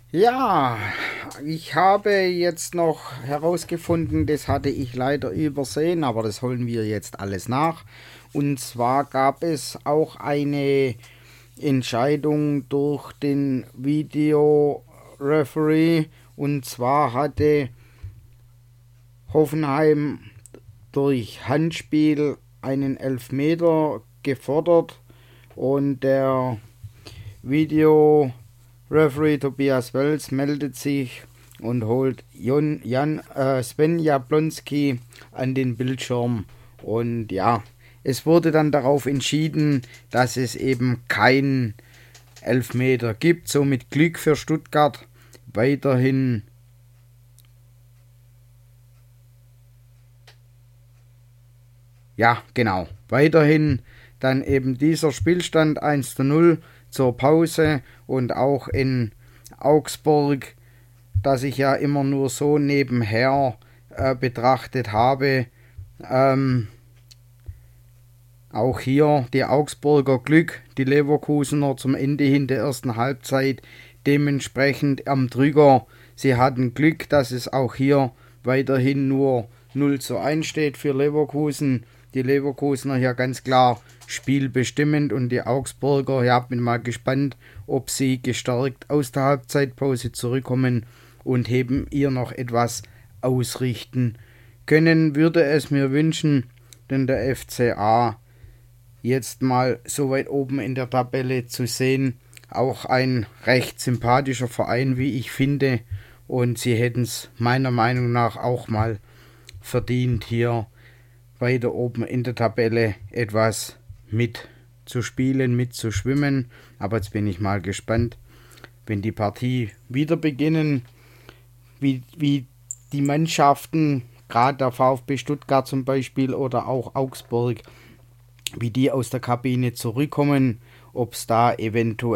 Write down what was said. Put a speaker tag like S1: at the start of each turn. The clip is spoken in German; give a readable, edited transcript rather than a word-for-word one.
S1: Ja, ich habe jetzt noch herausgefunden, das hatte ich leider übersehen, aber das holen wir jetzt alles nach. Und zwar gab es auch eine Entscheidung durch den Video Referee. Und zwar hatte Hoffenheim durch Handspiel einen Elfmeter gefordert und der Video Referee Tobias Wels meldet sich und holt Sven Jablonski an den Bildschirm. Und ja, es wurde dann darauf entschieden, dass es eben keinen Elfmeter gibt. Somit Glück für Stuttgart. Weiterhin, ja genau, weiterhin dann eben dieser Spielstand 1:0 zur Pause und auch in Augsburg, das ich ja immer nur so nebenher betrachtet habe. Ähm, Auch hier die Augsburger Glück, die Leverkusener zum Ende hin der ersten Halbzeit dementsprechend am Drücker. Sie hatten Glück, dass es auch hier weiterhin nur 0:1 steht für Leverkusen. Die Leverkusener hier ganz klar spielbestimmend und die Augsburger, ja, bin mal gespannt, ob sie gestärkt aus der Halbzeitpause zurückkommen und eben ihr noch etwas ausrichten können. Würde es mir wünschen, denn der FCA jetzt mal so weit oben in der Tabelle zu sehen. Auch ein recht sympathischer Verein, wie ich finde. Und sie hätten es meiner Meinung nach auch mal verdient, hier weiter oben in der Tabelle etwas mitzuspielen, mitzuschwimmen. Aber jetzt bin ich mal gespannt, wenn die Partie wieder beginnen, wie die Mannschaften, gerade der VfB Stuttgart zum Beispiel oder auch Augsburg, wie die aus der Kabine zurückkommen, ob es da eventuell